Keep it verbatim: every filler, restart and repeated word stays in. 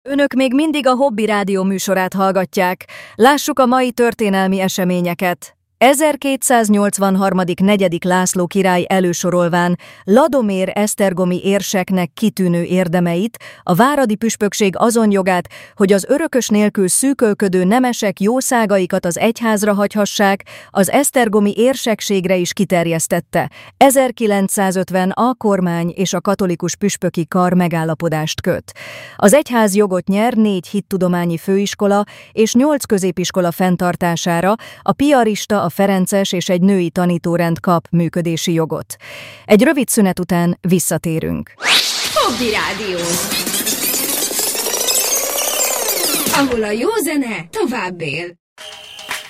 Önök még mindig a Hobby Rádió műsorát hallgatják. Lássuk a mai történelmi eseményeket. ezerkétszáznyolcvanharmadik negyedik László király elősorolván Ladomér esztergomi érseknek kitűnő érdemeit, a váradi püspökség azon jogát, hogy az örökös nélkül szűkölködő nemesek jószágaikat az egyházra hagyhassák, az esztergomi érsekségre is kiterjesztette. ezerkilencszázötven a kormány és a katolikus püspöki kar megállapodást köt. Az egyház jogot nyer négy hittudományi főiskola és nyolc középiskola fenntartására, a piarista, a ferences és egy női tanítórend kap működési jogot. Egy rövid szünet után visszatérünk. Hobby Rádió, ahol a jó zene tovább él.